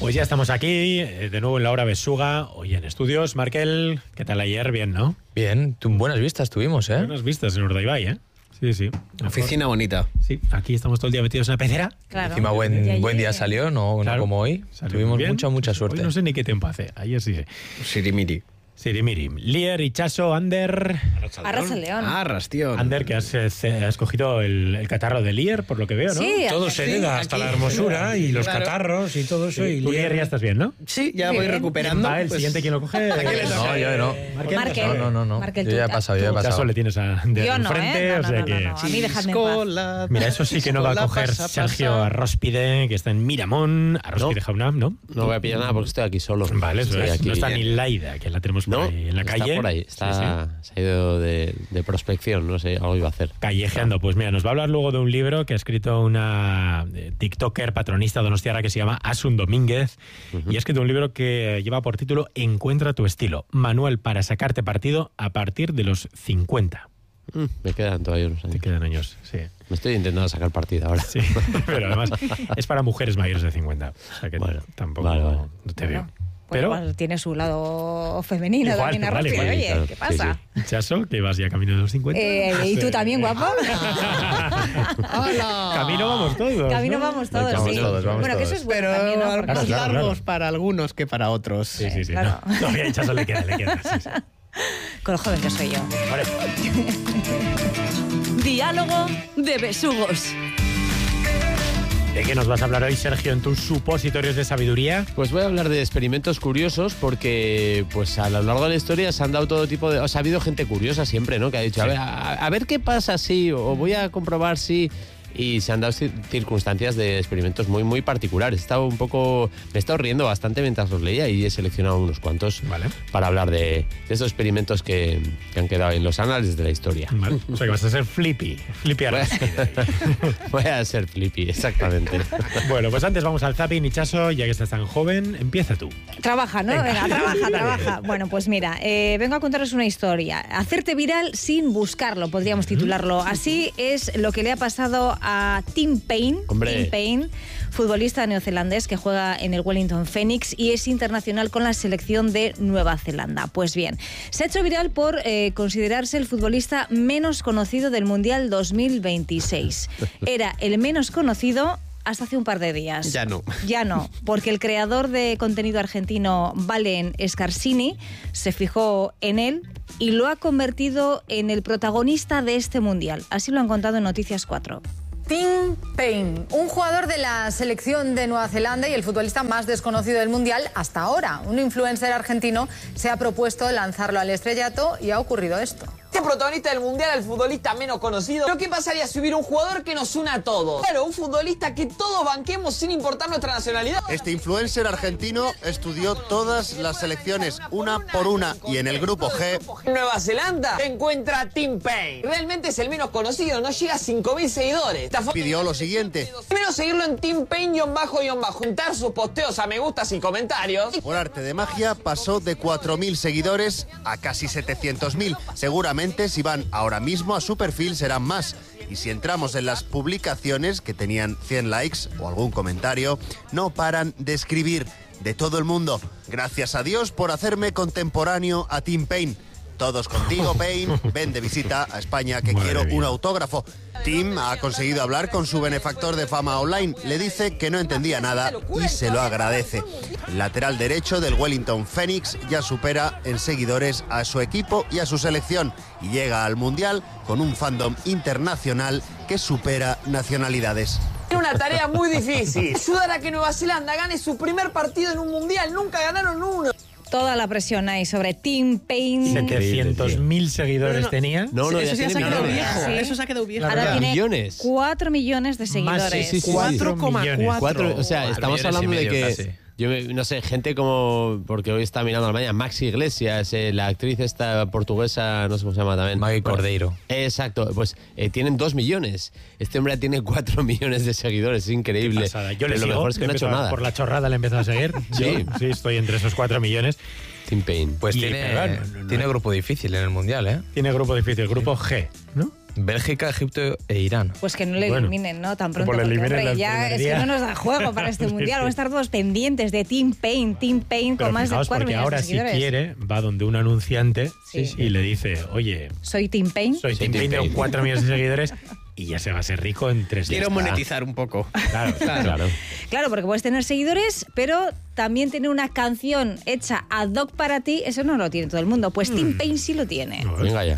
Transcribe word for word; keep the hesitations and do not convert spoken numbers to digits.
Pues ya estamos aquí, de nuevo en la hora besuga, hoy en estudios. Markel, ¿qué tal ayer? Bien, ¿no? Bien, buenas vistas tuvimos, ¿eh? Buenas vistas en Urdaibai, ¿eh? Sí, sí. Oficina bonita. Sí, aquí estamos todo el día metidos en la pecera. Claro. Encima buen, buen día salió, no, Claro. no como hoy. Salió Tuvimos bien. mucha, mucha suerte. Hoy no sé ni qué tiempo hace, ayer sí. Sirimiri. Sirimiri. Lier, Ichaso, Ander. Arrasa León. Ah, Rastión. Ander, que has, eh, has cogido el, el catarro de Lier, por lo que veo, ¿no? Sí, Todo Ander. se hereda, hasta la hermosura y los Claro. catarros y todo eso. Sí, Y tú, Lier, ya estás bien, ¿no? Sí, ya Muy voy bien. recuperando. Va, el pues, siguiente, ¿quién lo coge? No, yo no. Markel. Markel. No, no, no, no. Markel, Yo tú ya he ya- pasado, yo ya he tú. pasado. Ichaso le tienes a, de Yo no, enfrente, ¿eh? No, o sea no, que... no, no. A mí déjame en paz. Chiscola, Mira, eso sí que no va a chiscola, coger pasa, Sergio pasa. Arróspide, que está en Miramón. Arróspide No. Jaunam, ¿no? No voy a pillar nada porque estoy aquí solo. Vale, eso Estoy es. aquí No está bien. ni Laida, que la tenemos por No, ahí en la está calle. por ahí, está, se ha ido de, de prospección, no sé, algo iba a hacer. Callejeando. Pues mira, nos va a hablar luego de un libro que ha escrito una eh, tiktoker patronista donostiarra que se llama Asun Domínguez. Y ha escrito un libro que lleva por título Encuentra tu estilo. Manual para sacarte partido a partir de los cincuenta. Mm, me quedan todavía unos Te años. quedan años, sí. Me estoy intentando sacar partido ahora. Sí, pero además es para mujeres mayores de cincuenta. O sea que Bueno, tampoco vale, vale. no te veo. Pues Pero, igual tiene su lado femenino Igual, también, igual, Arróspide. igual, Oye, claro. ¿qué pasa? Sí, Chaso, que vas ya camino de los cincuenta. Eh, ¿Y tú también, guapo? ¡Hala! Camino vamos todos. Camino ¿no? vamos todos, Vamos sí. todos, vamos bueno, que eso todos. es bueno Pero también, ¿no? algo Porque Claro, más claro, largos claro. para algunos que para otros. Sí, sí, sí. Claro. No, todavía a Chaso le queda, le queda. Sí, sí. con lo joven que soy yo. Vale. Diálogo de besugos. ¿De qué nos vas a hablar hoy, Sergio, en tus supositorios de sabiduría? Pues voy a hablar de experimentos curiosos porque pues a lo largo de la historia se han dado todo tipo de... O sea, ha habido gente curiosa siempre, ¿no? Que ha dicho, a ver, a, a ver qué pasa si, o voy a comprobar si... Y se han dado cir- circunstancias de experimentos muy, muy particulares. He estado un poco... Me he estado riendo bastante mientras los leía y he seleccionado unos cuantos Vale. para hablar de, de estos experimentos que, que han quedado en los anales de la historia. Vale. O sea que vas a ser flippy. Flippy Voy Arróspide. a, voy a ser flippy, exactamente. Bueno, pues antes vamos al zapping y Chaso, ya que estás tan joven, empieza tú. Trabaja, ¿no? Venga, trabaja, trabaja. Bueno, pues mira, eh, vengo a contaros una historia. Hacerte viral sin buscarlo, podríamos titularlo. Así es lo que le ha pasado a Tim Payne. Hombre. Tim Payne, futbolista neozelandés que juega en el Wellington Phoenix y es internacional con la selección de Nueva Zelanda. Pues bien, se ha hecho viral por eh, considerarse el futbolista menos conocido del Mundial dos mil veintiséis. Era el menos conocido hasta hace un par de días. Ya no. Ya no, porque el creador de contenido argentino Valen Scarsini se fijó en él y lo ha convertido en el protagonista de este mundial. Así lo han contado en Noticias cuatro. Tim Payne, un jugador de la selección de Nueva Zelanda y el futbolista más desconocido del Mundial hasta ahora. Un influencer argentino se ha propuesto lanzarlo al estrellato y ha ocurrido esto. Este protagonista del mundial, el futbolista menos conocido. ¿Pero qué pasaría si hubiera un jugador que nos una a todos? Claro, un futbolista que todos banquemos sin importar nuestra nacionalidad. Este influencer argentino estudió todas las selecciones una por una y en el grupo G En Nueva Zelanda se encuentra a Tim Payne. Realmente es el menos conocido, no llega a cinco mil seguidores. Esta foto- pidió lo siguiente. Primero seguirlo en Tim Payne-bajo-bajo, juntar sus posteos a me gustas y comentarios. Por arte de magia pasó de cuatro mil seguidores a casi setecientos mil. Seguramente si van ahora mismo a su perfil serán más. Y si entramos en las publicaciones que tenían cien likes o algún comentario, no paran de escribir de todo el mundo. Gracias a Dios por hacerme contemporáneo a Tim Payne. Todos contigo, Payne. Ven de visita a España que Madre quiero mía. un autógrafo. Tim ha conseguido hablar con su benefactor de fama online. Le dice que no entendía nada y se lo agradece. El lateral derecho del Wellington Phoenix ya supera en seguidores a su equipo y a su selección y llega al Mundial con un fandom internacional que supera nacionalidades. Tiene una tarea muy difícil. Ayudar a que Nueva Zelanda gane su primer partido en un mundial. Nunca ganaron uno. Toda la presión ahí sobre Tim Payne. setecientos mil seguidores Pero no- tenía. No, no, Eso ya ya se ha tiene quedado millones. viejo. Sí. Eso se ha quedado viejo. Ahora Ya. tiene Millones. cuatro millones de Más, seguidores. sí, sí, sí. cuatro coma cuatro. Cuatro, o sea, Cuatro estamos millones y hablando de medio que... casi. Yo me- no sé, gente como... Porque hoy está mirando Alemania. Maxi Iglesias, eh, la actriz esta portuguesa, no sé cómo se llama también. Maggie Bueno, Cordeiro. Exacto, pues eh, tienen dos millones. Este hombre tiene cuatro millones de seguidores, es increíble. Pasada. Yo le Pero lo sigo, mejor es que le no ha hecho empiezo a- nada. Por la chorrada le he empezado a seguir. Sí. Yo, sí, estoy entre esos cuatro millones. Tim Payne. Pues Y, tiene, pero bueno, no- tiene grupo difícil en el Mundial, ¿eh? Tiene grupo difícil, grupo G, ¿no? Bélgica, Egipto e Irán. Pues que no le Bueno, eliminen, ¿no? Tan pronto. como le Porque, eliminen hombre, la ya es que primería. no nos da juego para este mundial. Vamos a estar todos pendientes de Team Pain, Team Pain Pero con más de fijaos, cuatro porque millones ahora de si seguidores. quiere va donde un anunciante Sí, sí. y le dice, oye, Soy Team Pain. soy Soy Tim Tim Payne, tengo Payne. cuatro millones de seguidores y ya se va a ser rico en tres días. Quiero monetizar un poco. Claro, claro. Claro, porque puedes tener seguidores, pero también tener una canción hecha ad hoc para ti, eso no lo tiene todo el mundo. Pues Team Pain sí lo tiene. Venga ya.